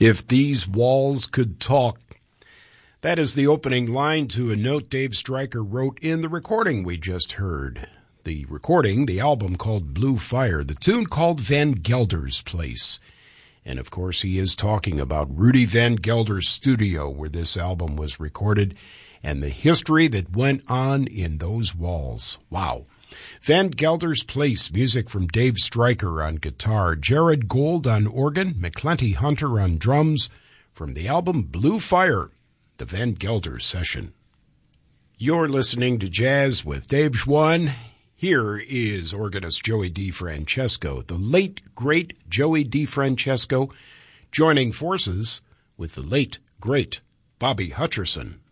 If These Walls Could Talk. That is the opening line to a note Dave Stryker wrote in the recording we just heard. The recording, the album called Blue Fire, the tune called Van Gelder's Place. And of course he is talking about Rudy Van Gelder's studio where this album was recorded and the history that went on in those walls. Wow. Van Gelder's Place, music from Dave Stryker on guitar, Jared Gold on organ, McClenty Hunter on drums, from the album Blue Fire, the Van Gelder session. You're listening to Jazz with Dave Schwann. Here is organist Joey DeFrancesco, the late, great Joey DeFrancesco, joining forces with the late, great Bobby Hutcherson.